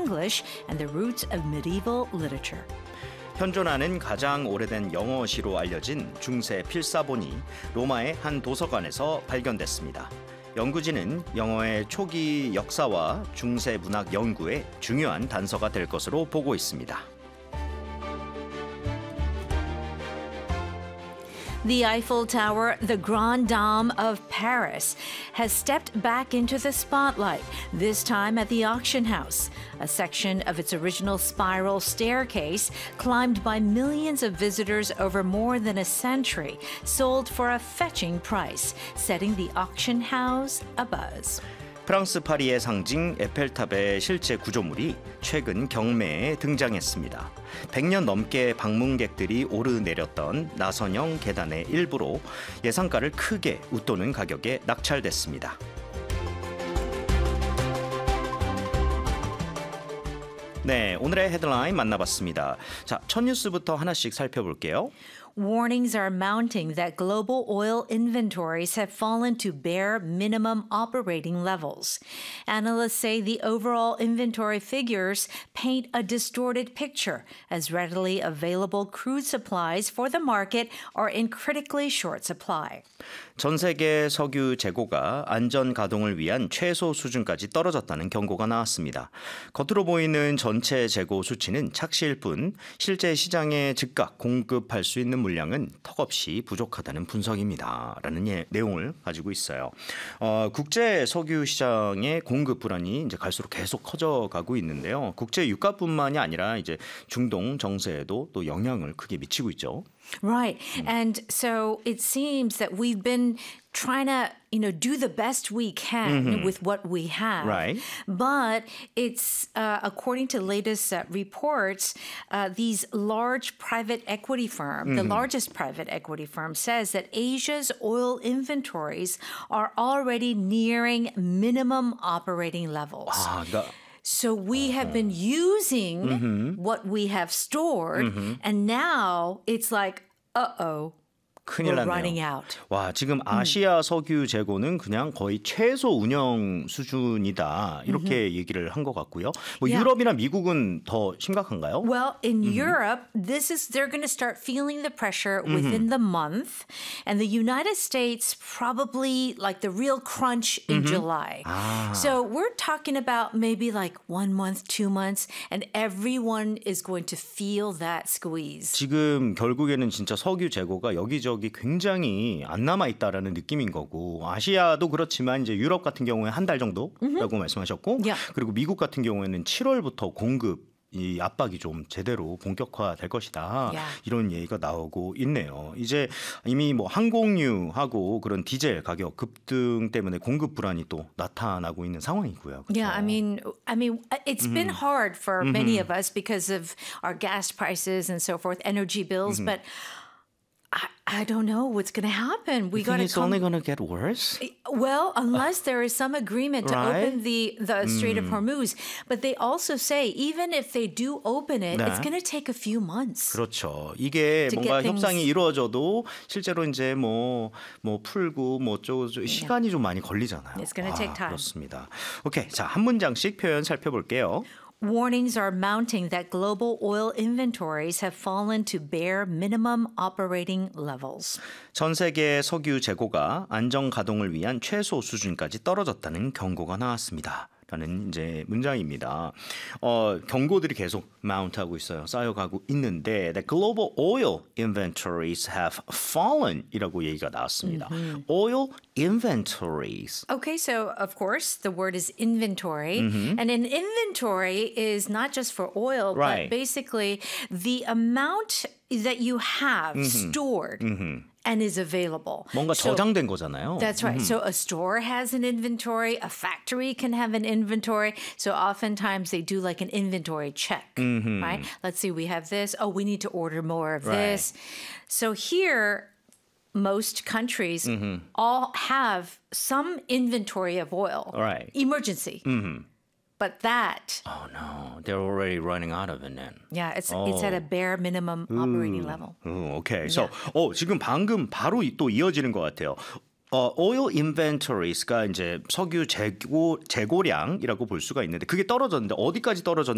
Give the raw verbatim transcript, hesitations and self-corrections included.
English and the roots of medieval literature. 현존하는 가장 오래된 영어시로 알려진 중세 필사본이 로마의 한 도서관에서 발견됐습니다. 연구진은 영어의 초기 역사와 중세 문학 연구에 중요한 단서가 될 것으로 보고 있습니다. The Eiffel Tower, the Grande Dame of Paris, has stepped back into the spotlight, this time at the auction house. A section of its original spiral staircase, climbed by millions of visitors over more than a century, sold for a fetching price, setting the auction house abuzz. 프랑스 파리의 상징 에펠탑의 실제 구조물이 최근 경매에 등장했습니다. 백 년 넘게 방문객들이 오르내렸던 나선형 계단의 일부로 예상가를 크게 웃도는 가격에 낙찰됐습니다. 네, 오늘의 헤드라인 만나봤습니다. 자, 첫 뉴스부터 하나씩 살펴볼게요. Warnings are mounting that global oil inventories have fallen to bare minimum operating levels. Analysts say the overall inventory figures paint a distorted picture as readily available crude supplies for the market are in critically short supply. 전 세계 석유 재고가 안전 가동을 위한 최소 수준까지 떨어졌다는 경고가 나왔습니다. 겉으로 보이는 전체 재고 수치는 착시일 뿐 실제 시장에 즉각 공급할 수 있는 물량은 턱없이 부족하다는 분석입니다. 라는 예, 내용을 가지고 있어요. 어, 국제 석유 시장의 공급 불안이 이제 갈수록 계속 커져가고 있는데요. 국제 유가뿐만이 아니라 이제 중동 정세에도 또 영향을 크게 미치고 있죠. Right. And so it seems that we've been trying to, you know, do the best we can mm-hmm. with what we have. Right. But it's, uh, according to latest uh, reports, uh, these large private equity firm, mm-hmm. the largest private equity firm says that Asia's oil inventories are already nearing minimum operating levels. 아, 그러니까 So we have been using mm-hmm. what we have stored, mm-hmm. and now it's like, uh-oh. 큰일 We're 났네요. running out. 와, 지금 아시아 석유 재고는 그냥 거의 최소 운영 수준이다. 이렇게 mm-hmm. 얘기를 한 것 같고요. 뭐 Yeah. 유럽이나 미국은 더 심각한가요? Well, in mm-hmm. Europe, this is they're going to start feeling the pressure mm-hmm. within the month, and the United States probably like the real crunch in mm-hmm. July. 아. So we're talking about maybe like one month, two months, and everyone is going to feel that squeeze. 지금 결국에는 진짜 석유 재고가 여기저기 굉장히 안 남아 있다라는 느낌인 거고 아시아도 그렇지만 이제 유럽 같은 경우에 한 달 정도라고 mm-hmm. 말씀하셨고 yeah. 그리고 미국 같은 경우에는 칠월부터 공급 이 압박이 좀 제대로 본격화될 것이다. Yeah. 이런 얘기가 나오고 있네요. 이제 이미 뭐 항공유하고 그런 디젤 가격 급등 때문에 공급 불안이 또 나타나고 있는 상황이고요. 그렇죠? Yeah, I mean, I mean, it's mm-hmm. been hard for mm-hmm. many of us because of our gas prices and so forth, energy bills, mm-hmm. but I, I don't know what's going to happen. We got to it's come... only going to get worse? Well, unless there is some agreement to right? open the, the Strait mm. of Hormuz. But they also say even if they do open it, 네. it's going to take a few months. 그렇죠. 이게 뭔가 협상이 이루어져도 실제로 이제 뭐, 뭐 풀고 뭐 어쩌고 시간이 yeah. 좀 많이 걸리잖아요. It's going to take time. 그렇습니다. 오케이, 자, 한 문장씩 표현 살펴볼게요. Warnings are mounting that global oil inventories have fallen to bare minimum operating levels. 전 세계 석유 재고가 안정 가동을 위한 최소 수준까지 떨어졌다는 경고가 나왔습니다. 라는 이제 문장입니다. 어, 경고들이 계속 마운트하고 있어요. 쌓여가고 있는데 the global oil inventories have fallen 이라고 얘기가 나왔습니다. Mm-hmm. Oil inventories. Okay, so of course the word is inventory. Mm-hmm. And an inventory is not just for oil, right. but basically the amount that you have mm-hmm. stored. Mm-hmm. And is available. 뭔가 so, 저장된 거잖아요. That's right. Mm-hmm. So a store has an inventory, a factory can have an inventory. So oftentimes they do like an inventory check, mm-hmm. right? Let's see, we have this. Oh, we need to order more of right. this. So here, most countries mm-hmm. all have some inventory of oil. Right. Emergency. Mm-hmm. But that... Oh, no. They're already running out of it then. Yeah, it's oh. it's at a bare minimum operating level. 음, okay. So, yeah. 어, 지금 방금 바로 또 이어지는 것 같아요. 어, oil inventories가 이제 석유 재고, 재고량이라고 볼 수가 있는데 그게 떨어졌는데 어디까지 떨어졌는지